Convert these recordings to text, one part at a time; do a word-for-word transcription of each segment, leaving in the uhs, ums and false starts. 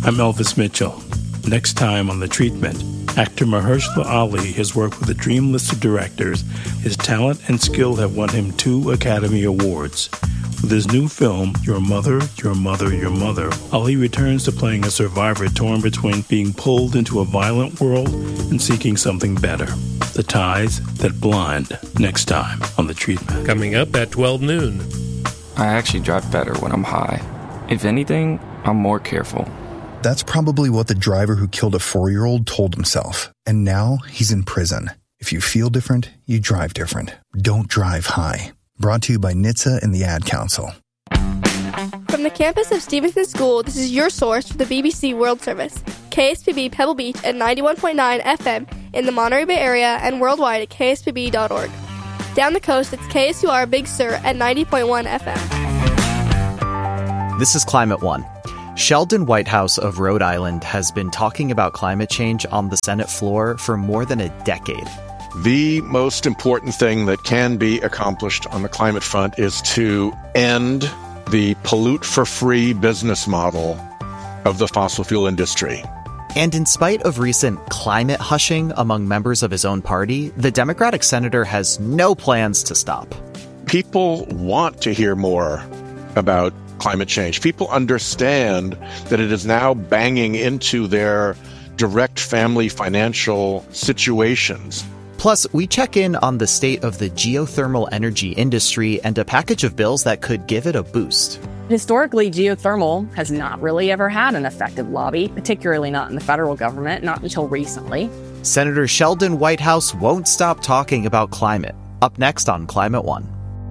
I'm Elvis Mitchell. Next time on The Treatment, actor Mahershala Ali has worked with a dream list of directors. His talent and skill have won him two Academy Awards. With his new film, Your Mother, Your Mother, Your Mother, Ali returns to playing a survivor torn between being pulled into a violent world and seeking something better. The ties that blind. Next time on The Treatment. Coming up at twelve noon. I actually drive better when I'm high. If anything, I'm more careful. That's probably what the driver who killed a four-year-old told himself. And now he's in prison. If you feel different, you drive different. Don't drive high. Brought to you by N H T S A and the Ad Council. From the campus of Stevenson School, this is your source for the B B C World Service. K S P B Pebble Beach at ninety-one point nine F M in the Monterey Bay area and worldwide at k s p b dot org. Down the coast, it's K S U R Big Sur at ninety point one F M. This is Climate One. Sheldon Whitehouse of Rhode Island has been talking about climate change on the Senate floor for more than a decade. The most important thing that can be accomplished on the climate front is to end the pollute-for-free business model of the fossil fuel industry. And in spite of recent climate hushing among members of his own party, the Democratic senator has no plans to stop. People want to hear more about climate change. People understand that it is now banging into their direct family financial situations. Plus, we check in on the state of the geothermal energy industry and a package of bills that could give it a boost. Historically, geothermal has not really ever had an effective lobby, particularly not in the federal government, not until recently. Senator Sheldon Whitehouse won't stop talking about climate. Up next on Climate One.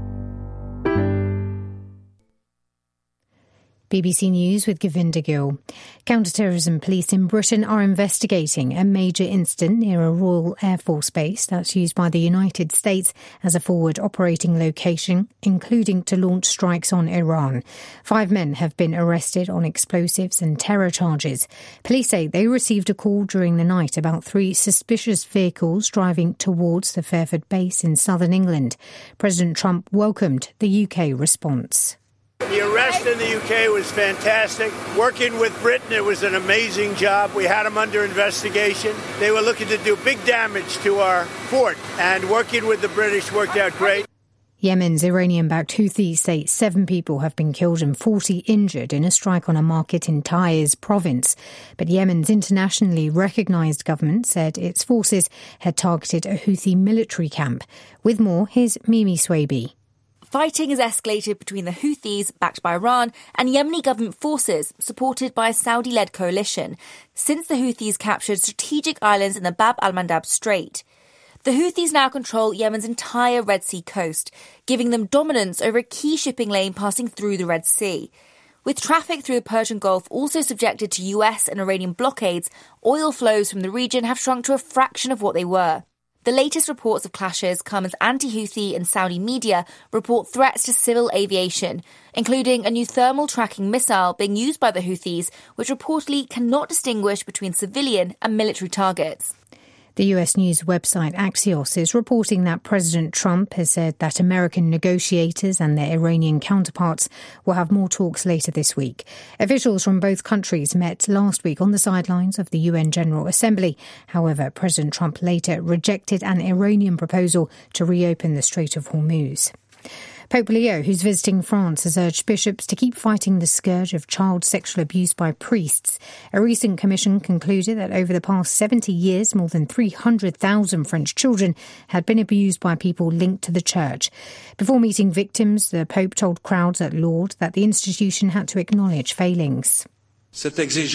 B B C News with Govinda Gill. Counter-terrorism police in Britain are investigating a major incident near a Royal Air Force base that's used by the United States as a forward operating location, including to launch strikes on Iran. Five men have been arrested on explosives and terror charges. Police say they received a call during the night about three suspicious vehicles driving towards the Fairford base in southern England. President Trump welcomed the U K response. The arrest in the U K was fantastic. Working with Britain, it was an amazing job. We had them under investigation. They were looking to do big damage to our fort, and working with the British worked out great. Yemen's Iranian-backed Houthis say seven people have been killed and forty injured in a strike on a market in Taiz province. But Yemen's internationally recognised government said its forces had targeted a Houthi military camp. With more, here's Mimi Swaby. Fighting has escalated between the Houthis, backed by Iran, and Yemeni government forces, supported by a Saudi-led coalition, since the Houthis captured strategic islands in the Bab al-Mandab Strait. The Houthis now control Yemen's entire Red Sea coast, giving them dominance over a key shipping lane passing through the Red Sea. With traffic through the Persian Gulf also subjected to U S and Iranian blockades, oil flows from the region have shrunk to a fraction of what they were. The latest reports of clashes come as anti-Houthi and Saudi media report threats to civil aviation, including a new thermal tracking missile being used by the Houthis, which reportedly cannot distinguish between civilian and military targets. The U S news website Axios is reporting that President Trump has said that American negotiators and their Iranian counterparts will have more talks later this week. Officials from both countries met last week on the sidelines of the U N General Assembly. However, President Trump later rejected an Iranian proposal to reopen the Strait of Hormuz. Pope Leo, who's visiting France, has urged bishops to keep fighting the scourge of child sexual abuse by priests. A recent commission concluded that over the past seventy years, more than three hundred thousand French children had been abused by people linked to the church. Before meeting victims, the Pope told crowds at Lourdes that the institution had to acknowledge failings. This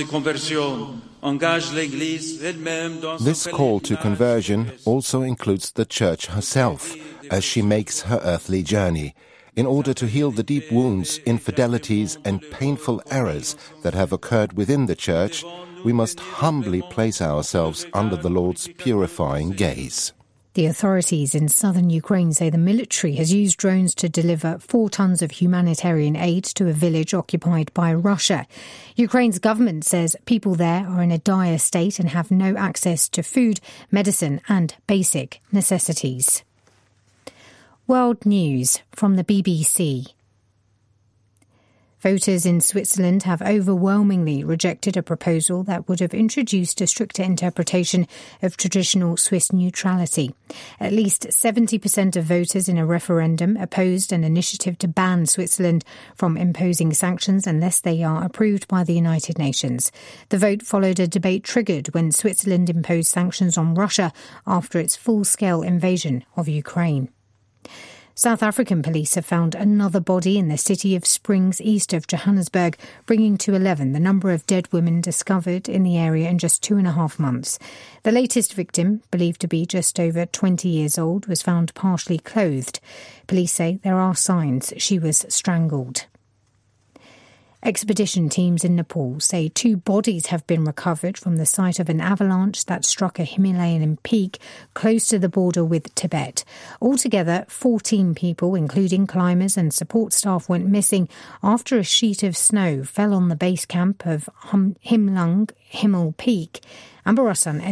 call to conversion also includes the Church herself, as she makes her earthly journey, in order to heal the deep wounds, infidelities and painful errors that have occurred within the Church. We must humbly place ourselves under the Lord's purifying gaze. The authorities in southern Ukraine say the military has used drones to deliver four tons of humanitarian aid to a village occupied by Russia. Ukraine's government says people there are in a dire state and have no access to food, medicine and basic necessities. World News from the B B C. Voters in Switzerland have overwhelmingly rejected a proposal that would have introduced a stricter interpretation of traditional Swiss neutrality. At least seventy percent of voters in a referendum opposed an initiative to ban Switzerland from imposing sanctions unless they are approved by the United Nations. The vote followed a debate triggered when Switzerland imposed sanctions on Russia after its full-scale invasion of Ukraine. South African police have found another body in the city of Springs east of Johannesburg, bringing to eleven the number of dead women discovered in the area in just two and a half months. The latest victim, believed to be just over twenty years old, was found partially clothed. Police say there are signs she was strangled. Expedition teams in Nepal say two bodies have been recovered from the site of an avalanche that struck a Himalayan peak close to the border with Tibet. Altogether, fourteen people, including climbers and support staff, went missing after a sheet of snow fell on the base camp of Himlung Himal Peak. Amber Russan